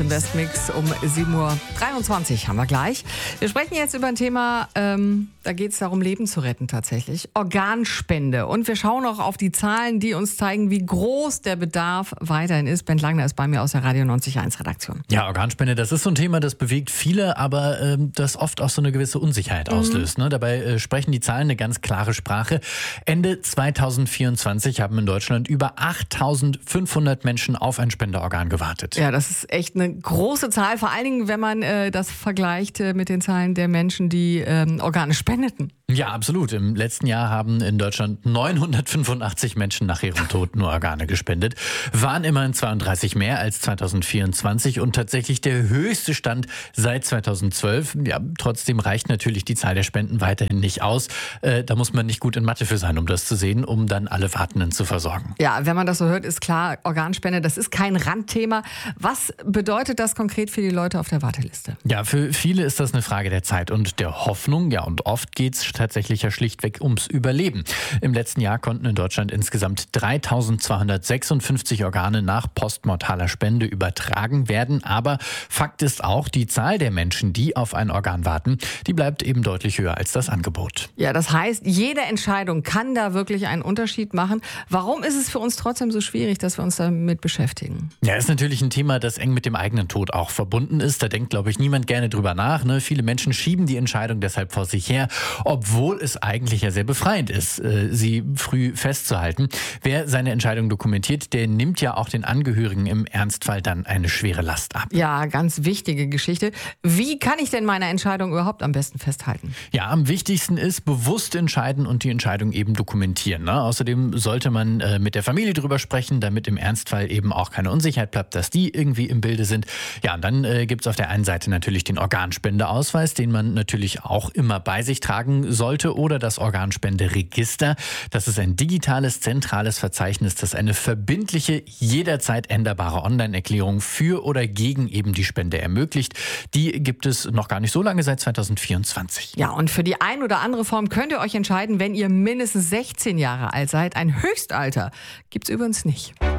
Westmix um 7:23 Uhr haben wir gleich. Wir sprechen jetzt über ein Thema, da geht es darum, Leben zu retten tatsächlich. Organspende. Und wir schauen auch auf die Zahlen, die uns zeigen, wie groß der Bedarf weiterhin ist. Bent Langner ist bei mir aus der Radio 90.1 Redaktion. Ja, Organspende, das ist so ein Thema, das bewegt viele, aber das oft auch so eine gewisse Unsicherheit auslöst. Ne? Dabei sprechen die Zahlen eine ganz klare Sprache. Ende 2024 haben in Deutschland über 8.500 Menschen auf ein Spenderorgan gewartet. Ja, das ist echt eine große Zahl, vor allen Dingen, wenn man das vergleicht mit den Zahlen der Menschen, die Organe spendeten. Ja, absolut. Im letzten Jahr haben in Deutschland 985 Menschen nach ihrem Tod nur Organe gespendet. Waren immerhin 32 mehr als 2024 und tatsächlich der höchste Stand seit 2012. Ja, trotzdem reicht natürlich die Zahl der Spenden weiterhin nicht aus. Da muss man nicht gut in Mathe für sein, um das zu sehen, um dann alle Wartenden zu versorgen. Ja, wenn man das so hört, ist klar, Organspende, das ist kein Randthema. Was bedeutet das konkret für die Leute auf der Warteliste? Ja, für viele ist das eine Frage der Zeit und der Hoffnung. Ja, und oft geht es tatsächlich ja schlichtweg ums Überleben. Im letzten Jahr konnten in Deutschland insgesamt 3.256 Organe nach postmortaler Spende übertragen werden. Aber Fakt ist auch, die Zahl der Menschen, die auf ein Organ warten, die bleibt eben deutlich höher als das Angebot. Ja, das heißt, jede Entscheidung kann da wirklich einen Unterschied machen. Warum ist es für uns trotzdem so schwierig, dass wir uns damit beschäftigen? Ja, ist natürlich ein Thema, das eng mit dem eigenen Tod auch verbunden ist. Da denkt, glaube ich, niemand gerne drüber nach. Ne? Viele Menschen schieben die Entscheidung deshalb vor sich her, obwohl es eigentlich ja sehr befreiend ist, sie früh festzuhalten. Wer seine Entscheidung dokumentiert, der nimmt ja auch den Angehörigen im Ernstfall dann eine schwere Last ab. Ja, ganz wichtige Geschichte. Wie kann ich denn meine Entscheidung überhaupt am besten festhalten? Ja, am wichtigsten ist bewusst entscheiden und die Entscheidung eben dokumentieren. Ne? Außerdem sollte man mit der Familie drüber sprechen, damit im Ernstfall eben auch keine Unsicherheit bleibt, dass die irgendwie im Bilde sind. Ja, und dann gibt es auf der einen Seite natürlich den Organspendeausweis, den man natürlich auch immer bei sich tragen sollte, oder das Organspenderegister. Das ist ein digitales, zentrales Verzeichnis, das eine verbindliche, jederzeit änderbare Online-Erklärung für oder gegen eben die Spende ermöglicht. Die gibt es noch gar nicht so lange, seit 2024. Ja, und für die ein oder andere Form könnt ihr euch entscheiden, wenn ihr mindestens 16 Jahre alt seid. Ein Höchstalter gibt es übrigens nicht.